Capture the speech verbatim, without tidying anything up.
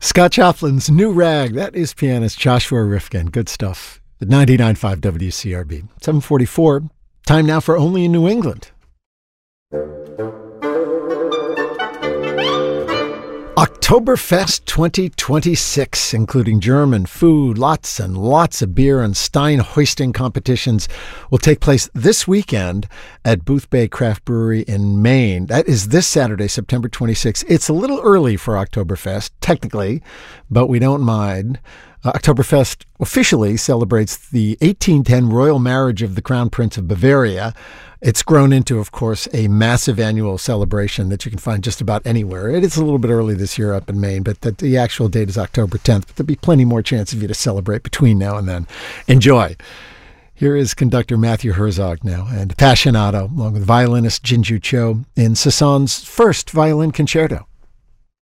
Scott Choplin's New Rag. That is pianist Joshua Rifkin. Good stuff. The ninety-nine point five W C R B. seven forty-four. Time now for Only in New England. Oktoberfest twenty twenty-six, including German food, lots and lots of beer, and Stein hoisting competitions, will take place this weekend at Booth Bay Craft Brewery in Maine. That is this Saturday, September twenty-sixth. It's a little early for Oktoberfest, technically, but we don't mind. Uh, Oktoberfest officially celebrates the eighteen ten royal marriage of the Crown Prince of Bavaria. It's grown into, of course, a massive annual celebration that you can find just about anywhere. It is a little bit early this year up in Maine, but the, the actual date is October tenth. But there'll be plenty more chance of you to celebrate between now and then. Enjoy. Here is conductor Matthew Herzog now, and Appassionato, along with violinist Jinju Cho, in Sasan's first violin concerto.